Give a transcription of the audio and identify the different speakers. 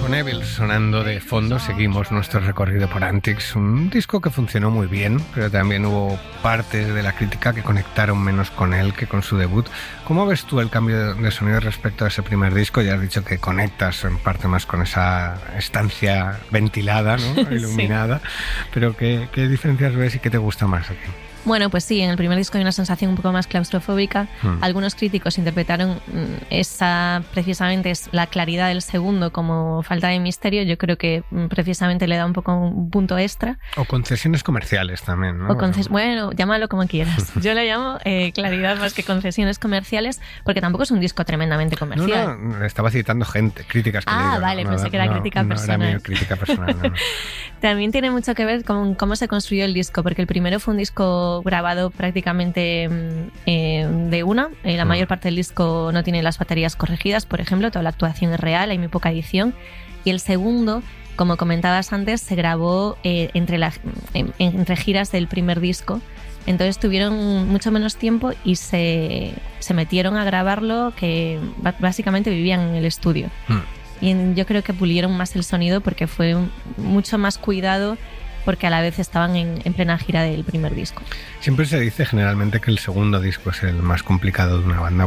Speaker 1: Evil sonando de fondo, seguimos nuestro recorrido por Antics, un disco que funcionó muy bien, pero también hubo partes de la crítica que conectaron menos con él que con su debut. ¿Cómo ves tú el cambio de sonido respecto a ese primer disco? Ya has dicho que conectas en parte más con esa estancia ventilada, ¿no? Iluminada, sí. Pero ¿qué diferencias ves y qué te gusta más aquí?
Speaker 2: Bueno, pues sí, en el primer disco hay una sensación un poco más claustrofóbica. Algunos críticos interpretaron esa, precisamente, es la claridad del segundo como falta de misterio. Yo creo que precisamente le da un poco un punto extra.
Speaker 1: O concesiones comerciales también, ¿no?
Speaker 2: Bueno, llámalo como quieras. Yo le llamo claridad más que concesiones comerciales, porque tampoco es un disco tremendamente comercial.
Speaker 1: No, estaba citando gente, críticas que
Speaker 2: leído. Vale, pensé que era crítica personal.
Speaker 1: No era mi crítica personal, no.
Speaker 2: También tiene mucho que ver con cómo se construyó el disco, porque el primero fue un disco grabado prácticamente de una. La mayor parte del disco no tiene las baterías corregidas, por ejemplo, toda la actuación es real, hay muy poca edición. Y el segundo, como comentabas antes, se grabó entre giras del primer disco. Entonces tuvieron mucho menos tiempo y se metieron a grabarlo, que básicamente vivían en el estudio. Y yo creo que pulieron más el sonido porque fue mucho más cuidado, porque a la vez estaban en plena gira del primer disco.
Speaker 1: Siempre se dice generalmente que el segundo disco es el más complicado de una banda